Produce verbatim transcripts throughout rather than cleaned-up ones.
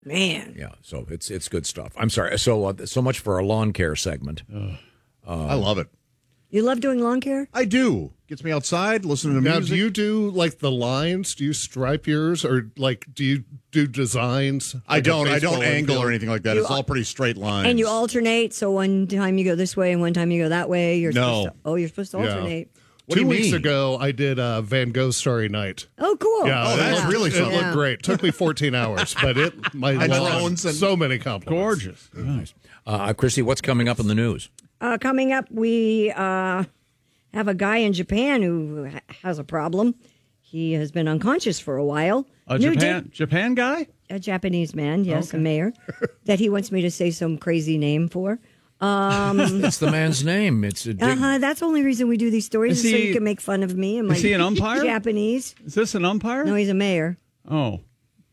Man. Yeah, so it's it's good stuff. I'm sorry. So uh, so much for our lawn care segment. Uh, I love it. You love doing lawn care? I do. Gets me outside, listening to Now, music. do you do like the lines? Do you stripe yours, or like do you do designs? I Like a don't. I baseball don't angle infield? or anything like that. You It's all pretty straight lines. And you alternate, so one time you go this way and one time you go that way. You're No. supposed to, oh, you're supposed to Yeah. alternate. What do Two you weeks mean? ago, I did uh, Van Gogh Starry Night. Oh, cool. Yeah, Oh, it that's looked- really it something. looked Yeah. great. Took me fourteen hours, but it my And lawn, drones and- so many compliments. Gorgeous. Nice. Uh, Christy, what's coming up in the news? Uh, coming up, we uh, have a guy in Japan who ha- has a problem. He has been unconscious for a while. A New Japan di- Japan guy? a Japanese man, yes, Okay. a mayor, that he wants me to say some crazy name for. It's the man's name. It's a dig- Uh-huh, that's the only reason we do these stories, Is is so he- you can make fun of me and my is he an umpire? Japanese. Is this an umpire? No, he's a mayor. Oh.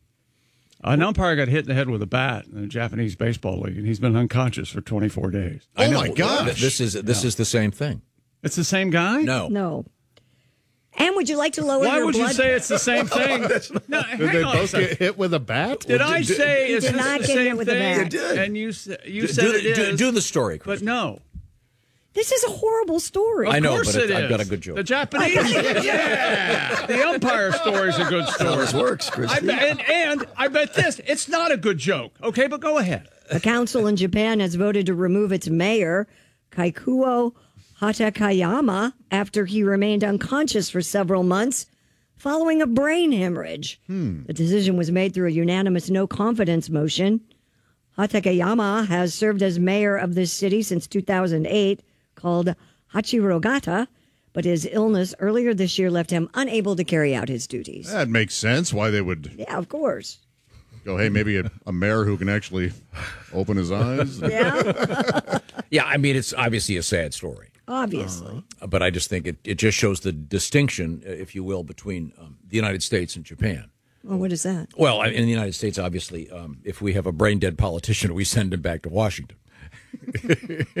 An umpire got hit in the head with a bat in the Japanese baseball league, and he's been unconscious for twenty-four days. Oh, I know. my gosh. This is this is the same thing. It's the same guy? No. No. And would you like to lower Why your would blood? you say it's the same thing? No, Did hang they on a both second. get hit with a bat? Did I say it's did the not get same hit with a thing? bat. You did. And you, sa- you Do, said do, it do- is. do the story, But Christy. no. This is a horrible story. I know, Of course but it it- I've is. got a good joke. The Japanese, yeah. The umpire story's a good story. This works, Christy. I bet, and, and I bet this, it's not a good joke. Okay, but go ahead. A council in Japan has voted to remove its mayor, Kaikuo Hatakayama, after he remained unconscious for several months following a brain hemorrhage. The decision was made through a unanimous no confidence motion. Hatakayama has served as mayor of this city since two thousand eight, called Hachirogata, but his illness earlier this year left him unable to carry out his duties. That makes sense. Why they would Yeah, of course. go, hey, maybe a, a mayor who can actually open his eyes. Yeah, Yeah, I mean, it's obviously a sad story. obviously. Uh, But I just think it, it just shows the distinction, uh, if you will, between um, the United States and Japan. Well, what is that? Well, I- in the United States, obviously, um, if we have a brain dead politician, we send him back to Washington. There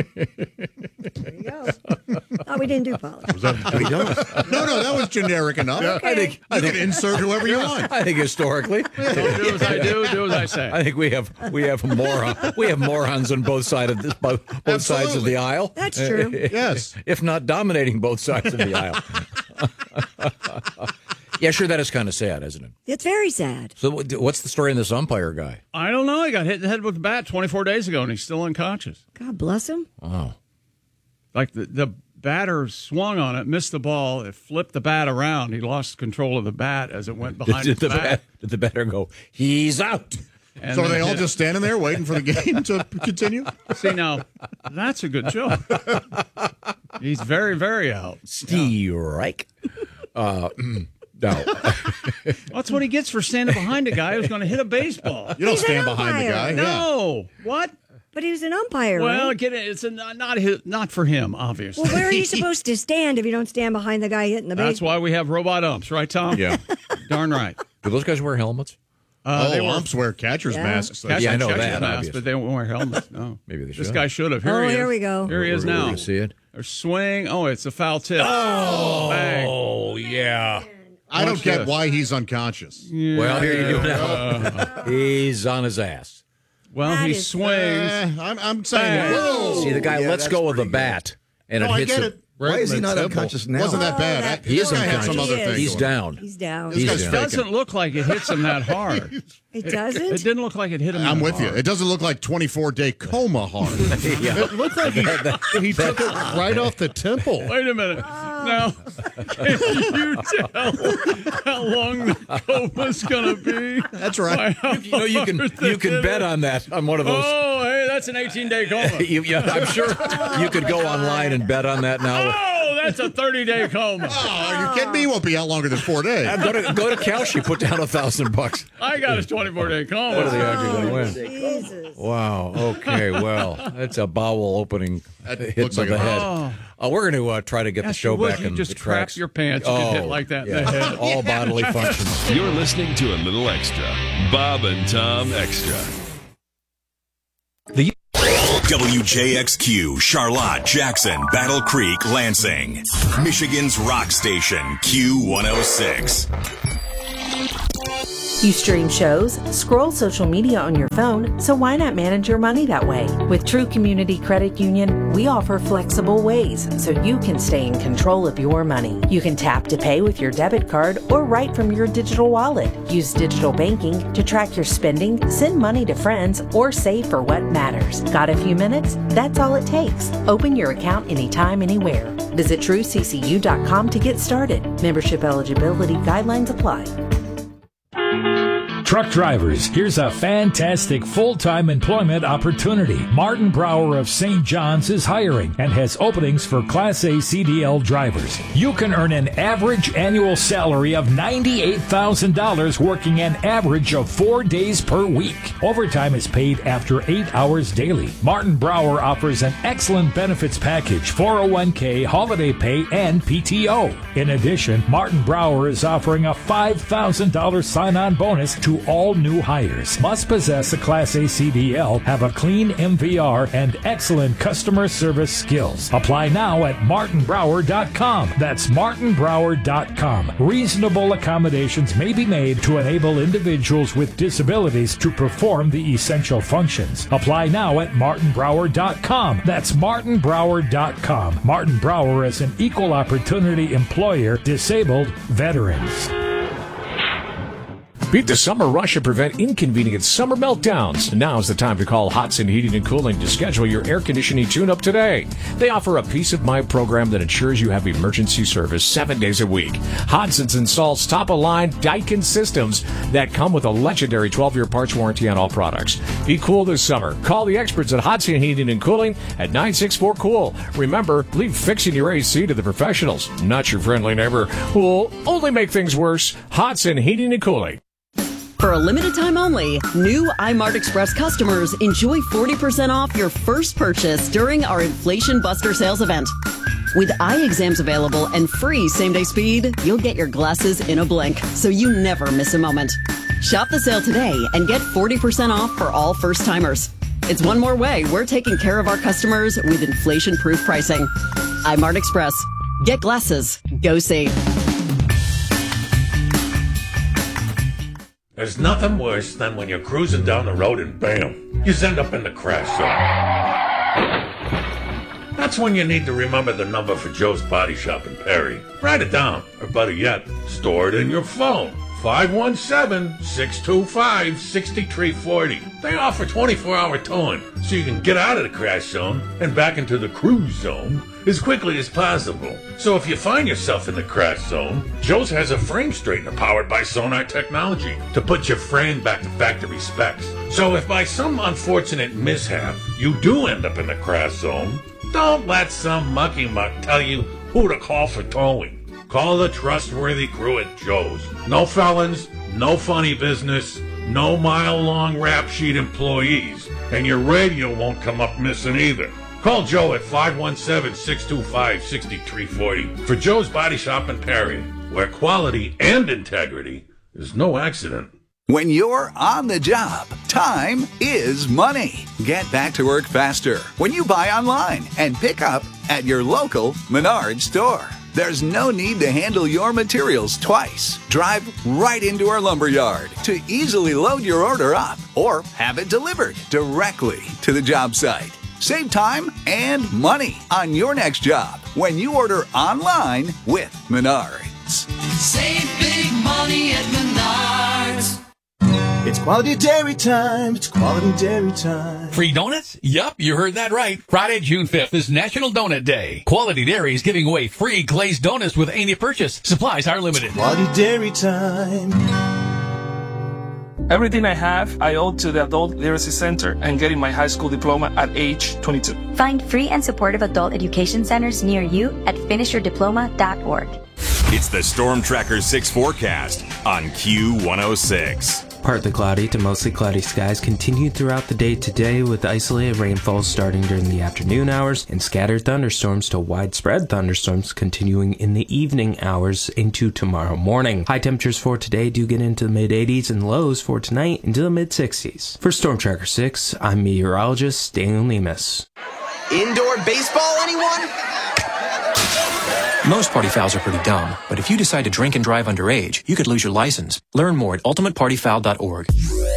you go. Oh, we didn't do politics. No, no, that was generic enough. I think- you can insert whoever you want. I think historically, Don't do as I do, do as I say. I think we have we have moron, we have morons on both sides of this, both, both sides of the aisle. That's true. Yes. If not dominating both sides of the aisle. Yeah, sure, that is kind of sad, isn't it? It's very sad. So, what- what's the story on this umpire guy? I don't know. He got hit in the head with a bat twenty-four days ago, and he's still unconscious. God bless him. Wow. Like the, the batter swung on it, missed the ball, it flipped the bat around. He lost control of the bat as it went behind Did, his the back. bat, did the batter go, he's out? And So are then they all hit- just standing there waiting for the game to continue? See, now, that's a good joke. He's very, very out. Strike. Uh, no. That's what he gets for standing behind a guy who's going to hit a baseball. You don't He's an stand behind the umpire. guy. Yeah. No. What? But he was an umpire, Well, right? get it. It's a, not not his, not for him, obviously. Well, where are you supposed to stand if you don't stand behind the guy hitting the That's baseball? why we have robot umps, right, Tom? Yeah. Darn right. Do those guys wear helmets? Uh, oh, they were umps wear catcher's Yeah. masks. catch Yeah, I and know check that, his mask, obviously. but they won't wear helmets. No, Maybe they This should. guy should have. Here Oh, he here is. we go. Here he is We're- we're now. gonna see it. There's swing. Oh, it's a foul tip. Oh, Bang. yeah. I don't Watch get this. why he's unconscious. Well, here you go now. He's on his ass. Well, That he is- swings. Eh, I'm, I'm saying, Bang. whoa. See, the guy Yeah, lets that's go of the pretty bat, and No, it I hits get him. it. Why is he Right not in the temple. unconscious now? Wasn't that bad. Oh, that- He is This guy had some unconscious. other He things. is. He's going. down. He's down. This He's guy's down. It faking. doesn't look like it hits him that hard. It It doesn't? didn't look like it hit him. I'm that with you. hard. It doesn't look like twenty-four day coma hard. It looked like he, he took it right off the temple. Wait a minute. Now, can you tell how long the coma's going to be? That's right. You know, you can you can bet on that on one of those. Oh, hey, that's an eighteen-day coma. You, yeah, I'm sure you could go online and bet on that now. Oh, that's a thirty-day coma. Oh, are you kidding me? He won't be out longer than four days. Go to go to Kalshi, put down a thousand bucks. I got his twenty-four-day coma. What are they actually going to win? Jesus. Wow. Okay. Well, that's a bowel opening That hit looks to like the a- head. Oh. Uh, we're going to uh, try to get the Yes, show you would. back You in just the crap tracks. your pants. You get hit like that in the head. All bodily functions. You're listening to a little extra. Bob and Tom Extra. W J X Q, Charlotte, Jackson, Battle Creek, Lansing. Michigan's rock station, Q one oh six. You stream shows, scroll social media on your phone, so why not manage your money that way? With True Community Credit Union, we offer flexible ways so you can stay in control of your money. You can tap to pay with your debit card or right from your digital wallet. Use digital banking to track your spending, send money to friends, or save for what matters. Got a few minutes? That's all it takes. Open your account anytime, anywhere. Visit true c c u dot com to get started. Membership eligibility guidelines apply. Truck drivers, here's a fantastic full-time employment opportunity. Martin Brower of Saint John's is hiring and has openings for Class A C D L drivers. You can earn an average annual salary of ninety-eight thousand dollars working an average of four days per week. Overtime is paid after eight hours daily. Martin Brower offers an excellent benefits package, four oh one k, holiday pay, and P T O. In addition, Martin Brower is offering a five thousand dollars sign-on bonus to all new hires. Must possess a Class A C D L, have a clean M V R, and excellent customer service skills. Apply now at martin brower dot com. That's martin brower dot com. Reasonable accommodations may be made to enable individuals with disabilities to perform the essential functions. Apply now at martin brower dot com. That's martin brower dot com. Martin Brower is an equal opportunity employer, disabled veterans. Beat the summer rush and prevent inconvenient summer meltdowns. Now's the time to call Hodson Heating and Cooling to schedule your air conditioning tune-up today. They offer a peace of mind program that ensures you have emergency service seven days a week. Hodson's installs top-of-line Daikin systems that come with a legendary twelve-year parts warranty on all products. Be cool this summer. Call the experts at Hodson Heating and Cooling at nine six four cool. Remember, leave fixing your A C to the professionals, not your friendly neighbor who will only make things worse. Hodson Heating and Cooling. For a limited time only, new iMart Express customers enjoy forty percent off your first purchase during our Inflation Buster sales event. With eye exams available and free same-day speed, you'll get your glasses in a blink, so you never miss a moment. Shop the sale today and get forty percent off for all first-timers. It's one more way we're taking care of our customers with inflation-proof pricing. iMart Express. Get glasses. Go see. There's nothing worse than when you're cruising down the road and bam, you end up in the crash zone. That's when you need to remember the number for Joe's Body Shop in Perry. Write it down, or better yet, store it in your phone. five one seven, six two five, six three four zero. They offer twenty-four hour towing, so you can get out of the crash zone and back into the cruise zone as quickly as possible. So if you find yourself in the crash zone, Joe's has a frame straightener powered by Sonar technology to put your frame back to factory specs. So if by some unfortunate mishap you do end up in the crash zone, don't let some mucky muck tell you who to call for towing. Call the trustworthy crew at Joe's. No felons, no funny business, no mile-long rap sheet employees, and your radio won't come up missing either. Call Joe at five one seven, six two five, six three four zero for Joe's Body Shop in Perry, where quality and integrity is no accident. When you're on the job, time is money. Get back to work faster when you buy online and pick up at your local Menards store. There's no need to handle your materials twice. Drive right into our lumberyard to easily load your order up or have it delivered directly to the job site. Save time and money on your next job when you order online with Menards. Save big money at Menards. It's quality dairy time. It's quality dairy time. Free donuts? Yup, you heard that right. Friday, June fifth is National Donut Day. Quality Dairy is giving away free glazed donuts with any purchase. Supplies are limited. It's quality dairy time. Everything I have, I owe to the Adult Literacy Center and getting my high school diploma at age twenty-two. Find free and supportive adult education centers near you at finish your diploma dot org. It's the Storm Tracker six forecast on Q one oh six. Partly cloudy to mostly cloudy skies continue throughout the day today, with isolated rainfall starting during the afternoon hours and scattered thunderstorms to widespread thunderstorms continuing in the evening hours into tomorrow morning. High temperatures for today do get into the mid eighties and lows for tonight into the mid sixties. For Storm Tracker six, I'm meteorologist Daniel Nemus. Indoor baseball, anyone? Most party fouls are pretty dumb, but if you decide to drink and drive underage, you could lose your license. Learn more at ultimate party foul dot org.